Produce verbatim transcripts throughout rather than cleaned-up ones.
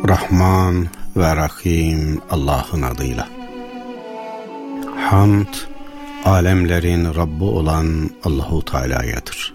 Rahman ve Rahim Allah'ın adıyla. Hamd, alemlerin Rabbi olan Allahu Teala'yadır.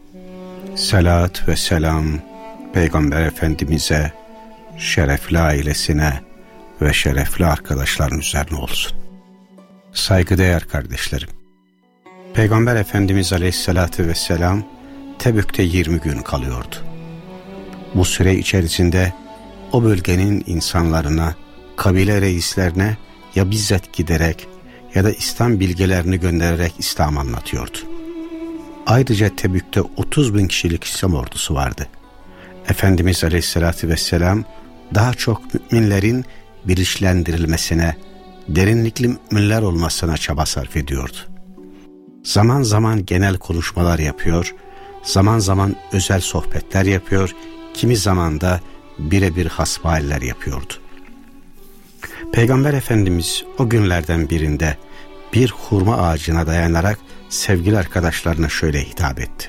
Salat ve selam Peygamber Efendimiz'e, şerefli ailesine ve şerefli arkadaşların üzerine olsun. Saygıdeğer kardeşlerim, Peygamber Efendimiz Aleyhisselatü Vesselam Tebük'te yirmi gün kalıyordu. Bu süre içerisinde o bölgenin insanlarına, kabile reislerine ya bizzat giderek ya da İslam bilgelerini göndererek İslam anlatıyordu. Ayrıca Tebük'te otuz bin kişilik İslam ordusu vardı. Efendimiz Aleyhisselatü Vesselam daha çok müminlerin bilinçlendirilmesine, derinlikli müminler olmasına çaba sarf ediyordu. Zaman zaman genel konuşmalar yapıyor, zaman zaman özel sohbetler yapıyor, kimi zaman da birebir hasbihaller yapıyordu. Peygamber Efendimiz o günlerden birinde bir hurma ağacına dayanarak sevgili arkadaşlarına şöyle hitap etti.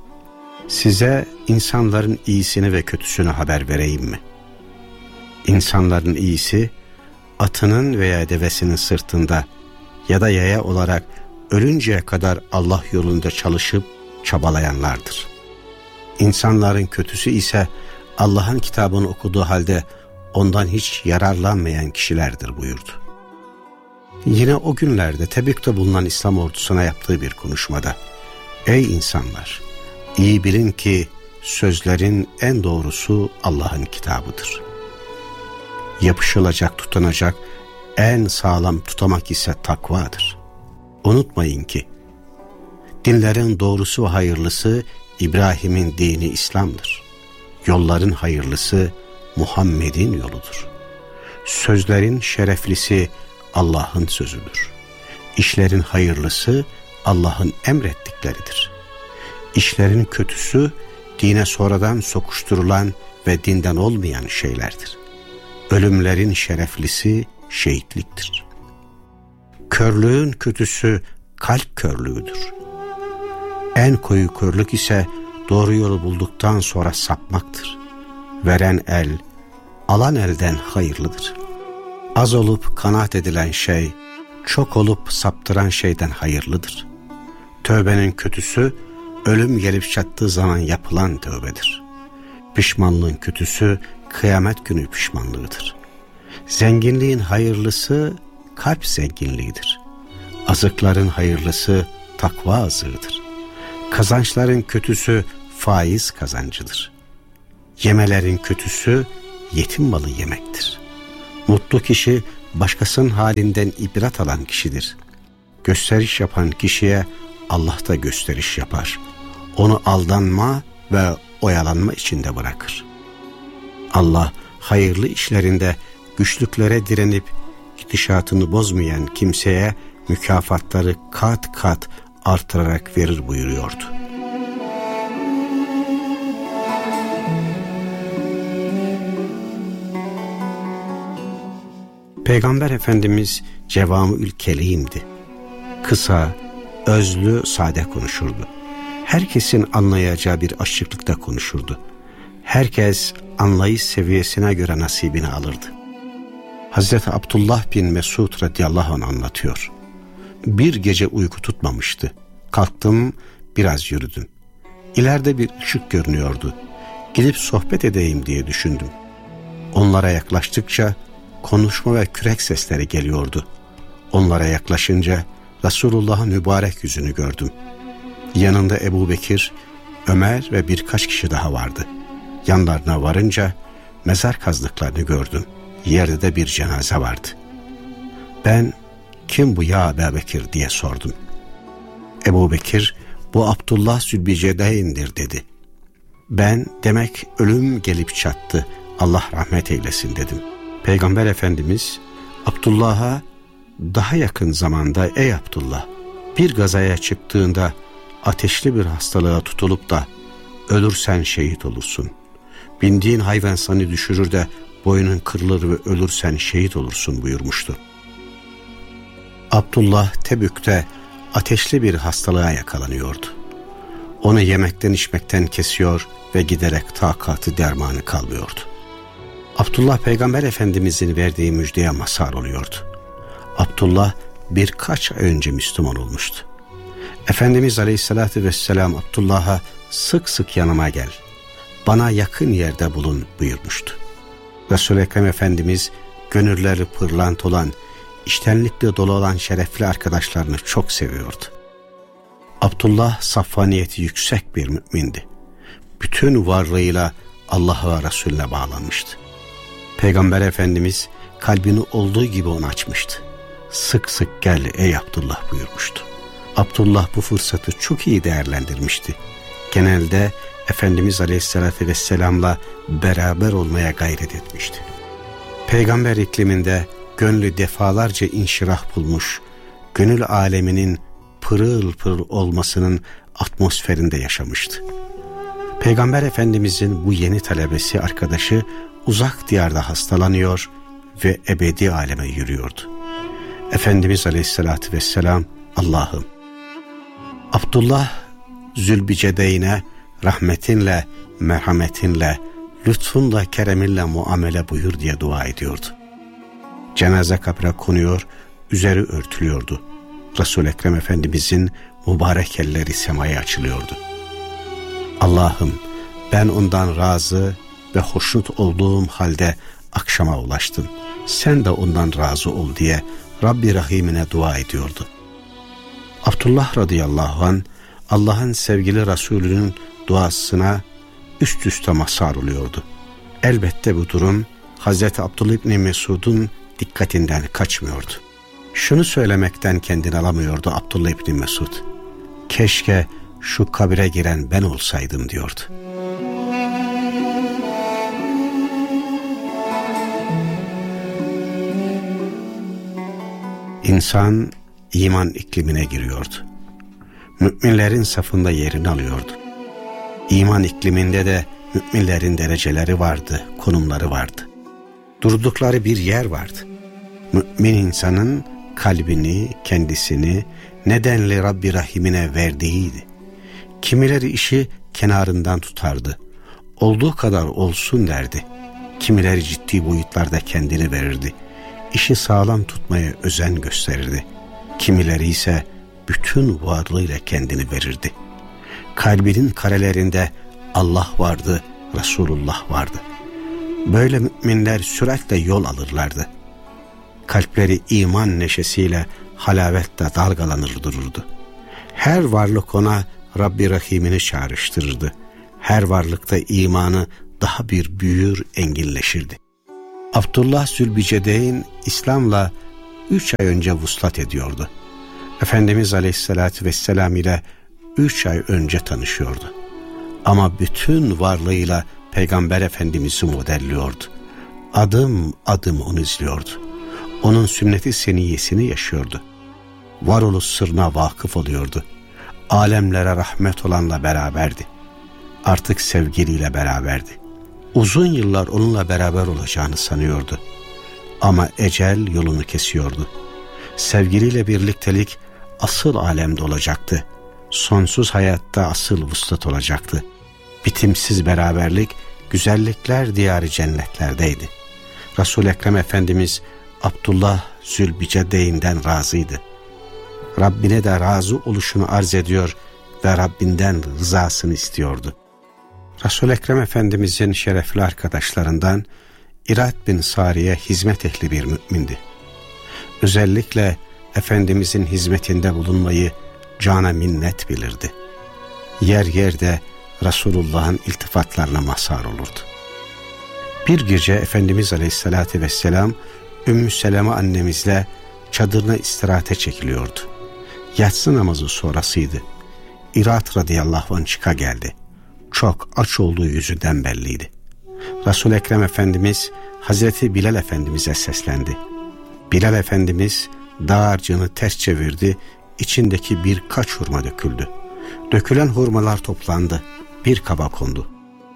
Size insanların iyisini ve kötüsünü haber vereyim mi? İnsanların iyisi, atının veya devesinin sırtında ya da yaya olarak ölünceye kadar Allah yolunda çalışıp çabalayanlardır. İnsanların kötüsü ise Allah'ın kitabını okuduğu halde ondan hiç yararlanmayan kişilerdir buyurdu. Yine o günlerde Tebük'te bulunan İslam ordusuna yaptığı bir konuşmada, ey insanlar, iyi bilin ki sözlerin en doğrusu Allah'ın kitabıdır. Yapışılacak, tutunacak en sağlam tutamak ise takvadır. Unutmayın ki dinlerin doğrusu ve hayırlısı İbrahim'in dini İslam'dır. Yolların hayırlısı Muhammed'in yoludur. Sözlerin şereflisi Allah'ın sözüdür. İşlerin hayırlısı Allah'ın emrettikleridir. İşlerin kötüsü dine sonradan sokuşturulan ve dinden olmayan şeylerdir. Ölümlerin şereflisi şehitliktir. Körlüğün kötüsü kalp körlüğüdür. En koyu körlük ise doğru yolu bulduktan sonra sapmaktır. Veren el, alan elden hayırlıdır. Az olup kanaat edilen şey, çok olup saptıran şeyden hayırlıdır. Tövbenin kötüsü, ölüm gelip çattığı zaman yapılan tövbedir. Pişmanlığın kötüsü, kıyamet günü pişmanlığıdır. Zenginliğin hayırlısı, kalp zenginliğidir. Azıkların hayırlısı, takva azığıdır. Kazançların kötüsü, faiz kazancıdır. Yemelerin kötüsü, yetim malı yemektir. Mutlu kişi, başkasının halinden ibret alan kişidir. Gösteriş yapan kişiye Allah da gösteriş yapar. Onu aldanma ve oyalanma içinde bırakır. Allah, hayırlı işlerinde güçlüklere direnip gidişatını bozmayan kimseye mükafatları kat kat artırarak verir buyuruyordu. Peygamber Efendimiz cevamül kelimdi. Kısa, özlü, sade konuşurdu. Herkesin anlayacağı bir açıklıkta konuşurdu. Herkes anlayış seviyesine göre nasibini alırdı. Hazreti Abdullah bin Mesud radıyallahu anh anlatıyor. Bir gece uyku tutmamıştı. Kalktım, biraz yürüdüm. İleride bir ışık görünüyordu. Gidip sohbet edeyim diye düşündüm. Onlara yaklaştıkça konuşma ve kürek sesleri geliyordu. Onlara yaklaşınca Resulullah'ın mübarek yüzünü gördüm. Yanında Ebu Bekir, Ömer ve birkaç kişi daha vardı. Yanlarına varınca mezar kazdıklarını gördüm. Yerde de bir cenaze vardı. Ben, kim bu ya Ebu Bekir diye sordum. Ebu Bekir, bu Abdullah Zülbicedeyn'dir dedi. Ben, demek ölüm gelip çattı, Allah rahmet eylesin dedim. Peygamber Efendimiz Abdullah'a daha yakın zamanda ey Abdullah, bir gazaya çıktığında ateşli bir hastalığa tutulup da ölürsen şehit olursun. Bindiğin hayvan seni düşürür de boynun kırılır ve ölürsen şehit olursun buyurmuştu. Abdullah Tebük'te ateşli bir hastalığa yakalanıyordu. Onu yemekten içmekten kesiyor ve giderek takatı dermanı kalmıyordu. Abdullah Peygamber Efendimizin verdiği müjdeye mazhar oluyordu. Abdullah birkaç ay önce Müslüman olmuştu. Efendimiz Aleyhisselatü Vesselam Abdullah'a sık sık yanıma gel, bana yakın yerde bulun buyurmuştu. Resul-i Ekrem Efendimiz gönülleri pırlant olan, içtenlikle dolu olan şerefli arkadaşlarını çok seviyordu. Abdullah saffaniyeti yüksek bir mümindi. Bütün varlığıyla Allah ve Resulüne bağlanmıştı. Peygamber Efendimiz kalbini olduğu gibi ona açmıştı. Sık sık gel ey Abdullah buyurmuştu. Abdullah bu fırsatı çok iyi değerlendirmişti. Genelde Efendimiz Aleyhisselatü Vesselam'la beraber olmaya gayret etmişti. Peygamber ikliminde gönlü defalarca inşirah bulmuş, gönül aleminin pırıl pırıl olmasının atmosferinde yaşamıştı. Peygamber Efendimizin bu yeni talebesi arkadaşı uzak diyarda hastalanıyor ve ebedi aleme yürüyordu. Efendimiz Aleyhisselatü Vesselam, Allah'ım Abdullah Zülbicedeyn'e rahmetinle, merhametinle, lütfunla, kereminle muamele buyur diye dua ediyordu. Cenaze kabre konuyor, üzeri örtülüyordu. Resul-i Ekrem Efendimizin mübarek elleri semaya açılıyordu. Allah'ım ben ondan razı ve hoşnut olduğum halde akşama ulaştım. Sen de ondan razı ol diye Rabbi Rahim'ine dua ediyordu. Abdullah radıyallahu anh Allah'ın sevgili Resulü'nün duasına üst üste mazhar oluyordu. Elbette bu durum Hazreti Abdullah İbni Mesud'un dikkatinden kaçmıyordu. Şunu söylemekten kendini alamıyordu Abdullah İbni Mesud. Keşke şu kabire giren ben olsaydım diyordu. İnsan iman iklimine giriyordu. Müminlerin safında yerini alıyordu. İman ikliminde de müminlerin dereceleri vardı, konumları vardı. Durdukları bir yer vardı. Mümin insanın kalbini, kendisini nedenli Rabbi Rahim'ine verdiğiydi. Kimileri işi kenarından tutardı. Olduğu kadar olsun derdi. Kimileri ciddi boyutlarda kendini verirdi. İşi sağlam tutmaya özen gösterirdi. Kimileri ise bütün varlığıyla kendini verirdi. Kalbinin karelerinde Allah vardı, Resulullah vardı. Böyle müminler süratle yol alırlardı. Kalpleri iman neşesiyle halavetle dalgalanır dururdu. Her varlık ona Rabbi Rahim'ini çağrıştırırdı. Her varlıkta imanı daha bir büyür, enginleşirdi. Abdullah Zülbicedeyn İslam'la üç ay önce vuslat ediyordu. Efendimiz Aleyhisselatü Vesselam ile üç ay önce tanışıyordu. Ama bütün varlığıyla Peygamber Efendimiz'i modelliyordu. Adım adım onu izliyordu. Onun sünnet-i seniyyesini yaşıyordu. Varoluş sırrına vakıf oluyordu. Alemlere rahmet olanla beraberdi. Artık sevgiliyle beraberdi. Uzun yıllar onunla beraber olacağını sanıyordu. Ama ecel yolunu kesiyordu. Sevgiliyle birliktelik asıl alemde olacaktı. Sonsuz hayatta asıl vuslat olacaktı. Bitimsiz beraberlik, güzellikler diyarı cennetlerdeydi. Resul-i Ekrem Efendimiz Abdullah Zülbicedeyn'den razıydı. Rabbine de razı oluşunu arz ediyor ve Rabbinden rızasını istiyordu. Resul-i Ekrem Efendimizin şerefli arkadaşlarından İrad bin Sariye hizmet ehli bir mümindi. Özellikle Efendimizin hizmetinde bulunmayı cana minnet bilirdi. Yer yerde Resulullah'ın iltifatlarına mazhar olurdu. Bir gece Efendimiz Aleyhisselatü Vesselam Ümmü Seleme annemizle çadırına istirahate çekiliyordu. Yatsı namazı sonrasıydı. İrad radıyallahu anh çıka geldi. Çok aç olduğu yüzünden belliydi. Resul-i Ekrem Efendimiz Hazreti Bilal Efendimiz'e seslendi. Bilal Efendimiz dağarcığını ters çevirdi, içindeki birkaç hurma döküldü. Dökülen hurmalar toplandı, bir kaba kondu.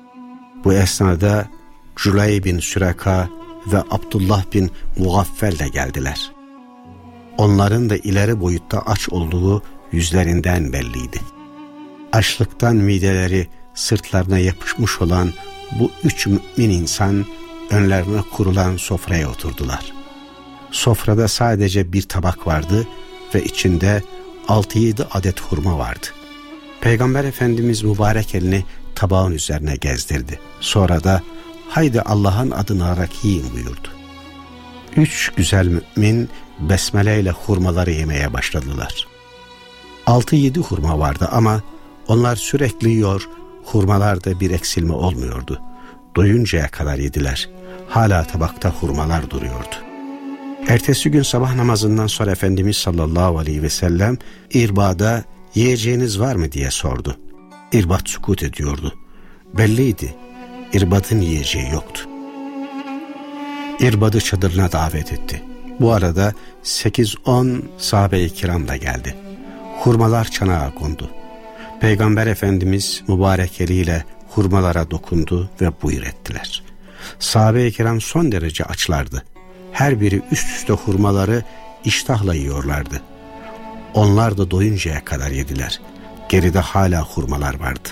Bu esnada Cüley bin Süreka ve Abdullah bin Mugaffel de geldiler. Onların da ileri boyutta aç olduğu yüzlerinden belliydi. Açlıktan mideleri sırtlarına yapışmış olan bu üç mümin insan önlerine kurulan sofraya oturdular. Sofrada sadece bir tabak vardı ve içinde altı yedi adet hurma vardı. Peygamber Efendimiz mübarek elini tabağın üzerine gezdirdi. Sonra da haydi Allah'ın adını alarak yiyin buyurdu. Üç güzel mümin besmele ile hurmaları yemeye başladılar. Altı yedi hurma vardı ama onlar sürekli yiyor, hurmalarda bir eksilme olmuyordu. Doyuncaya kadar yediler. Hala tabakta hurmalar duruyordu. Ertesi gün sabah namazından sonra Efendimiz sallallahu aleyhi ve sellem İrbad'a yiyeceğiniz var mı diye sordu. İrbad sükût ediyordu. Belliydi, İrbad'ın yiyeceği yoktu. İrbad'ı çadırına davet etti. Bu arada sekiz on sahabe-i kiram da geldi. Hurmalar çanağa kondu. Peygamber Efendimiz mübarek eliyle hurmalara dokundu ve buyur ettiler. Sahabe-i kiram son derece açlardı. Her biri üst üste hurmaları iştahla yiyorlardı. Onlar da doyuncaya kadar yediler. Geride hala hurmalar vardı.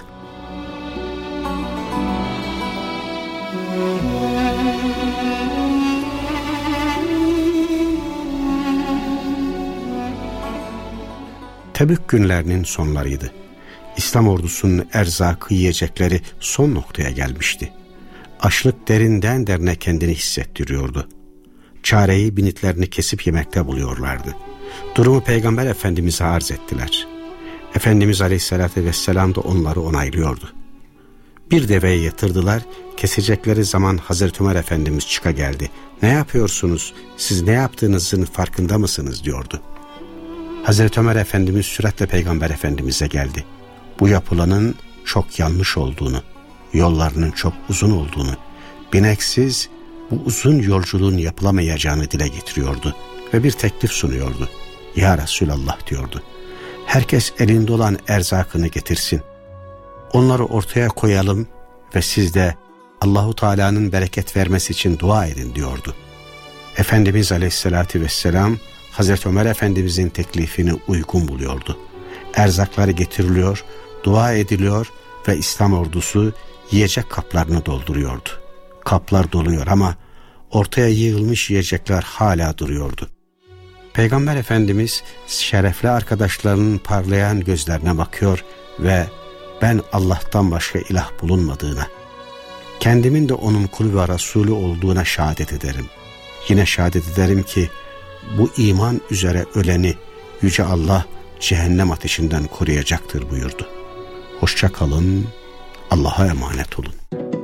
Tebük günlerinin sonlarıydı. İslam ordusunun erzakı, yiyecekleri son noktaya gelmişti. Açlık derinden derine kendini hissettiriyordu. Çareyi binitlerini kesip yemekte buluyorlardı. Durumu Peygamber Efendimiz'e arz ettiler. Efendimiz Aleyhisselatü Vesselam da onları onaylıyordu. Bir deveye yatırdılar, kesecekleri zaman Hazreti Ömer Efendimiz çıka geldi. Ne yapıyorsunuz, siz ne yaptığınızın farkında mısınız diyordu. Hazreti Ömer Efendimiz süratle Peygamber Efendimiz'e geldi. Bu yapılanın çok yanlış olduğunu, yollarının çok uzun olduğunu, bineksiz bu uzun yolculuğun yapılamayacağını dile getiriyordu ve bir teklif sunuyordu. Ya Resulallah diyordu. Herkes elinde olan erzakını getirsin. Onları ortaya koyalım ve siz de Allahu Teala'nın bereket vermesi için dua edin diyordu. Efendimiz Aleyhisselatü Vesselam Hazreti Ömer Efendimizin teklifini uygun buluyordu. Erzakları getiriliyor, dua ediliyor ve İslam ordusu yiyecek kaplarını dolduruyordu. Kaplar doluyor ama ortaya yığılmış yiyecekler hala duruyordu. Peygamber Efendimiz şerefli arkadaşlarının parlayan gözlerine bakıyor ve ben Allah'tan başka ilah bulunmadığına, kendimin de onun kulu ve Resulü olduğuna şehadet ederim. Yine şehadet ederim ki bu iman üzere öleni Yüce Allah cehennem ateşinden koruyacaktır buyurdu. Hoşça kalın, Allah'a emanet olun.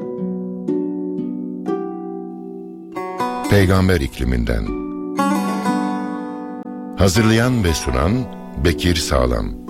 Peygamber ikliminden. Hazırlayan ve sunan Bekir Sağlam.